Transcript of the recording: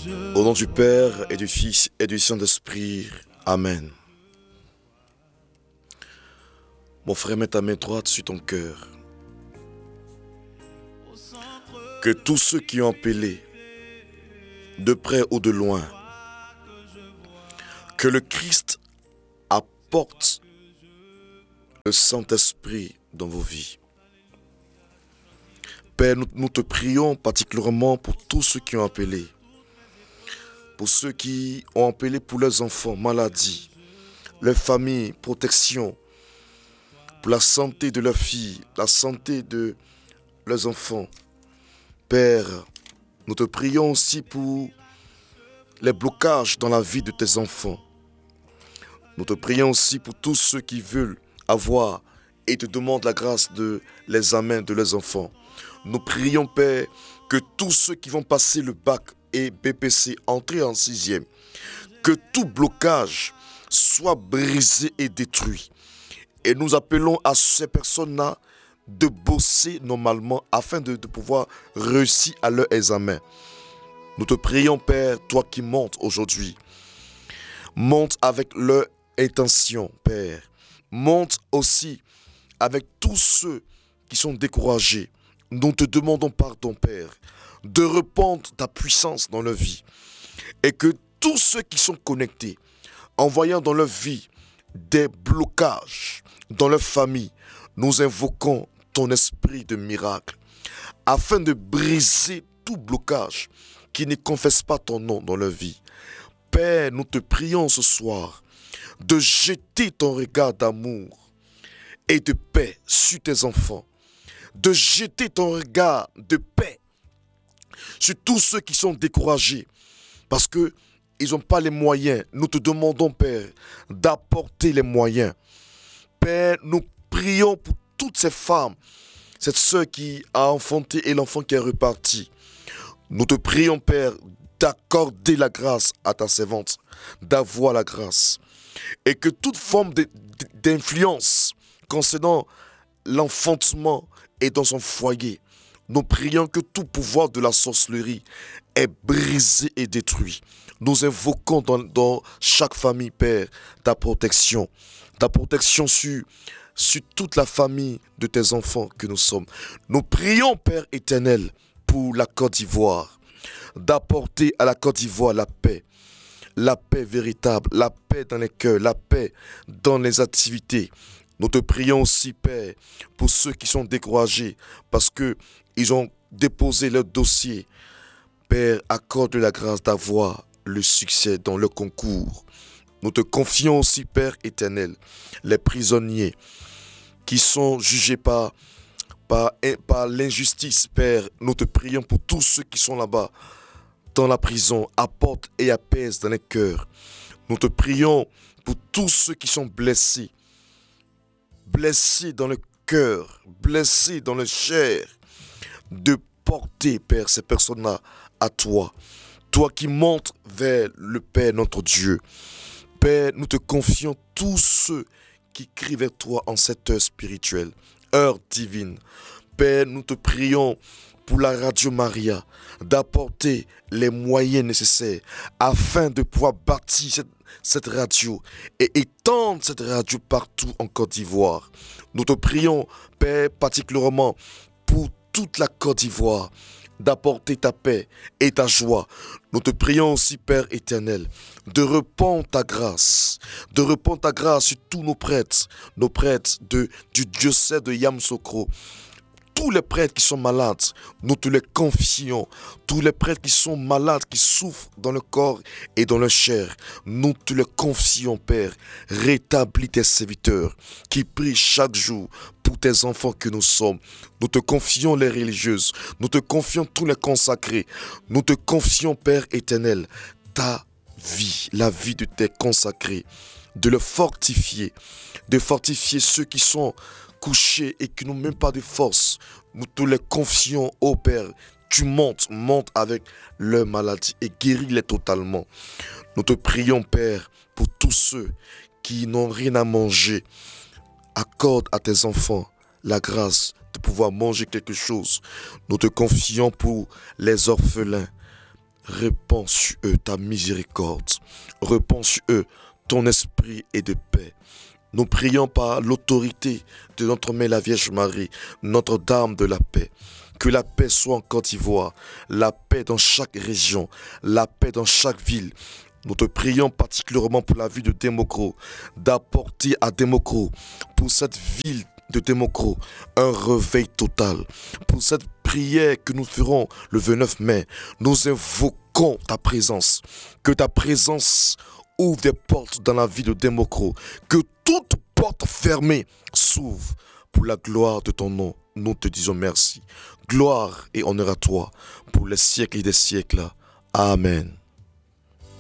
Au nom du Père et du Fils et du Saint-Esprit. Amen. Mon frère, mets ta main droite sur ton cœur. Que tous ceux qui ont appelé, de près ou de loin, que le Christ apporte le Saint-Esprit dans vos vies. Père, nous te prions particulièrement pour tous ceux qui ont appelé. Pour ceux qui ont appelé pour leurs enfants, maladies, leur famille, protection, pour la santé de leurs filles, la santé de leurs enfants. Père, nous te prions aussi pour les blocages dans la vie de tes enfants. Nous te prions aussi pour tous ceux qui veulent avoir et te demandent la grâce de l'examen de leurs enfants. Nous prions, Père, que tous ceux qui vont passer le bac et BPC, entrer en 6e, que tout blocage soit brisé et détruit. Et nous appelons à ces personnes-là de bosser normalement afin de pouvoir réussir à leur examen. Nous te prions, Père, toi qui montes aujourd'hui, monte avec leur intention, Père. Monte aussi avec tous ceux qui sont découragés. Nous te demandons pardon, Père, de répandre ta puissance dans leur vie. Et que tous ceux qui sont connectés, en voyant dans leur vie des blocages, dans leur famille, nous invoquons ton esprit de miracle, afin de briser tout blocage qui ne confesse pas ton nom dans leur vie. Père, nous te prions ce soir de jeter ton regard d'amour et de paix sur tes enfants, de jeter ton regard de paix sur tous ceux qui sont découragés parce qu'ils n'ont pas les moyens. Nous te demandons, Père, d'apporter les moyens. Père, nous prions pour toutes ces femmes, cette sœur qui a enfanté et l'enfant qui est reparti. Nous te prions, Père, d'accorder la grâce à ta servante, d'avoir la grâce. Et que toute forme d'influence concernant l'enfantement et dans son foyer, nous prions que tout pouvoir de la sorcellerie est brisé et détruit. Nous invoquons dans chaque famille, Père, ta protection sur toute la famille de tes enfants que nous sommes. Nous prions, Père éternel, pour la Côte d'Ivoire, d'apporter à la Côte d'Ivoire la paix véritable, la paix dans les cœurs, la paix dans les activités. Nous te prions aussi, Père, pour ceux qui sont découragés parce qu'ils ont déposé leur dossier. Père, accorde la grâce d'avoir le succès dans le concours. Nous te confions aussi, Père éternel, les prisonniers qui sont jugés par l'injustice. Père, nous te prions pour tous ceux qui sont là-bas dans la prison, apporte et apaise dans les cœurs. Nous te prions pour tous ceux qui sont blessés dans le cœur, blessés dans le chair, de porter, Père, ces personnes-là à toi. Toi qui montes vers le Père, notre Dieu. Père, nous te confions tous ceux qui crient vers toi en cette heure spirituelle, heure divine. Père, nous te prions pour la Radio Maria, d'apporter les moyens nécessaires afin de pouvoir bâtir cette radio et étendre cette radio partout en Côte d'Ivoire. Nous te prions, Père, particulièrement pour toute la Côte d'Ivoire, d'apporter ta paix et ta joie. Nous te prions aussi, Père éternel, de répandre ta grâce sur tous nos prêtres du diocèse de Yamoussoukro. Tous les prêtres qui sont malades, nous te les confions. Tous les prêtres qui sont malades, qui souffrent dans le corps et dans la chair, nous te les confions, Père. Rétablis tes serviteurs qui prient chaque jour pour tes enfants que nous sommes. Nous te confions les religieuses, nous te confions tous les consacrés. Nous te confions, Père éternel, ta vie, la vie de tes consacrés, de le fortifier, de fortifier ceux qui sont couchés et qui n'ont même pas de force. Nous te les confions, ô Père. Tu montes avec leur maladie et guéris-les totalement. Nous te prions, Père, pour tous ceux qui n'ont rien à manger. Accorde à tes enfants la grâce de pouvoir manger quelque chose. Nous te confions pour les orphelins. Répands sur eux ta miséricorde. Répands sur eux ton esprit et de paix. Nous prions par l'autorité de notre mère la Vierge Marie, Notre-Dame de la paix. Que la paix soit en Côte d'Ivoire, la paix dans chaque région, la paix dans chaque ville. Nous te prions particulièrement pour la vie de Démocro, d'apporter à Démocro, pour cette ville de Démocro, un réveil total. Pour cette prière que nous ferons le 29 mai, nous invoquons ta présence. Que ta présence ouvre des portes dans la vie de Démocro. Que toute porte fermée s'ouvre pour la gloire de ton nom. Nous te disons merci. Gloire et honneur à toi pour les siècles et des siècles. Amen.